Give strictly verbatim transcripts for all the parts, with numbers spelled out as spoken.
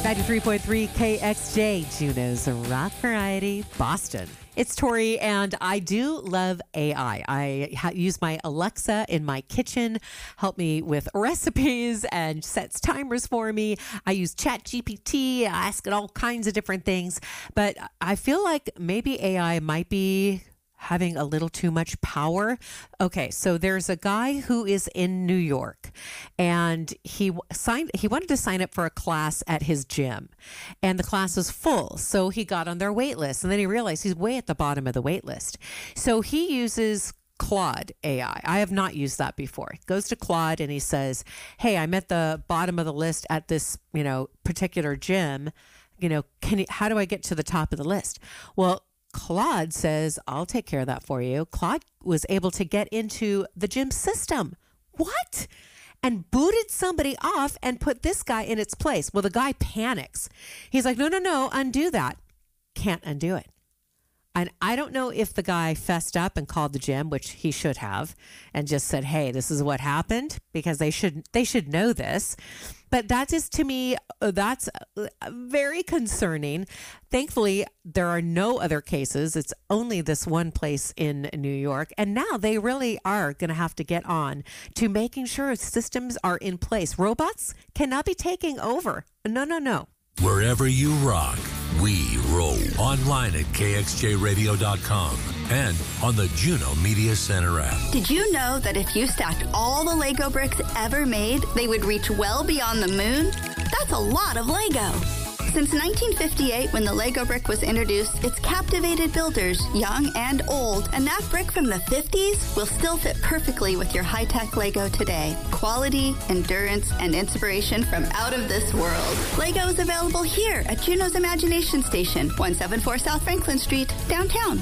ninety-three point three K X J, Juneau's Rock Variety, Boston. It's Tori, and I do love A I. I ha- use my Alexa in my kitchen, help me with recipes and sets timers for me. I use ChatGPT, I ask it all kinds of different things. But I feel like maybe A I might be having a little too much power. Okay, so there's a guy who is in New York, and he signed he wanted to sign up for a class at his gym, and the class was full, so he got on their wait list, and then he realized he's way at the bottom of the wait list. So he uses Claude A I. I have not used that before. He goes to Claude and he says, "Hey, I'm at the bottom of the list at this, you know, particular gym. You know, can you, how do I get to the top of the list?" Well, Claude says, "I'll take care of that for you." Claude was able to get into the gym system. What? And booted somebody off and put this guy in its place. Well, the guy panics. He's like, no, no, no, undo that. Can't undo it. And I don't know if the guy fessed up and called the gym, which he should have, and just said, "Hey, this is what happened," because they should they should know this. But that is, to me, that's very concerning. Thankfully, there are no other cases. It's only this one place in New York. And now they really are going to have to get on to making sure systems are in place. Robots cannot be taking over. No, no, no. Wherever you rock, we roll. Online at K X J radio dot com and on the Juneau Media Center app. Did you know that if you stacked all the Lego bricks ever made, they would reach well beyond the moon? That's a lot of Lego. Since nineteen fifty-eight, when the Lego brick was introduced, it's captivated builders, young and old, and that brick from the fifties will still fit perfectly with your high-tech Lego today. Quality, endurance, and inspiration from out of this world. Lego is available here at Juneau's Imagination Station, one seventy-four South Franklin Street, downtown.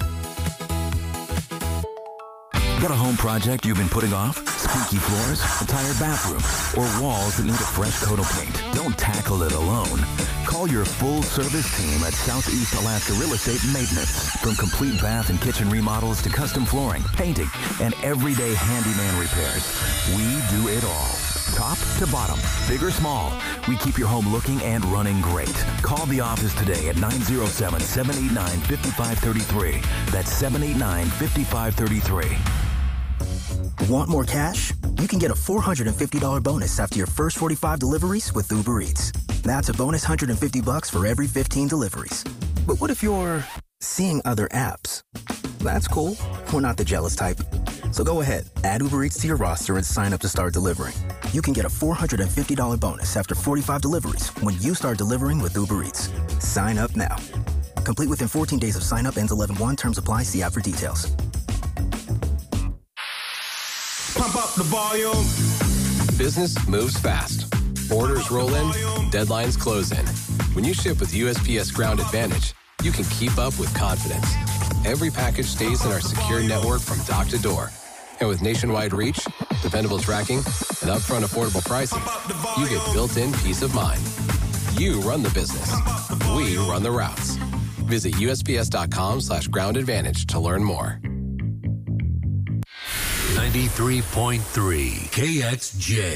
Got a home project you've been putting off? Squeaky floors, a tired bathroom, or walls that need a fresh coat of paint? Don't tackle it alone. Call your full-service team at Southeast Alaska Real Estate Maintenance. From complete bath and kitchen remodels to custom flooring, painting, and everyday handyman repairs, we do it all. Top to bottom, big or small, we keep your home looking and running great. Call the office today at nine oh seven, seven eight nine, five five three three. That's seven eight nine, five five three three. Want more cash? You can get a four hundred fifty dollars bonus after your first forty-five deliveries with Uber Eats. That's a bonus one hundred fifty bucks for every fifteen deliveries. But what if you're seeing other apps? That's cool. We're not the jealous type. So go ahead, add Uber Eats to your roster and sign up to start delivering. You can get a four hundred fifty dollars bonus after forty-five deliveries when you start delivering with Uber Eats. Sign up now. Complete within fourteen days of sign up, ends eleven one. Terms apply. See app for details. Pump up the volume. Business moves fast. Orders roll in, deadlines close in. When you ship with U S P S Ground Advantage, you can keep up with confidence. Every package stays in our secure network from dock to door. And with nationwide reach, dependable tracking, and upfront affordable pricing, you get built-in peace of mind. You run the business. We run the routes. Visit U S P S dot com slash ground advantage to learn more. ninety-three point three K X J.